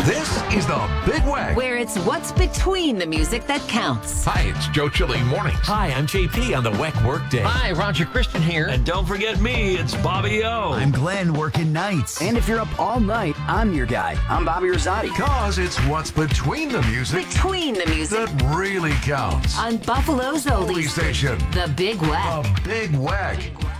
This is the Big Wag. Where it's what's between the music that counts. Hi, it's Joe Chili Mornings. Hi, I'm JP on the WEC Workday. Hi, Roger Christian here. And don't forget me, it's Bobby O. I'm Glenn working nights. And if you're up all night, I'm your guy. I'm Bobby Rosati. Cause it's what's between the music Between the music that really counts. on Buffalo's Holy Oldies Station. The Big Wag. The Big Wag.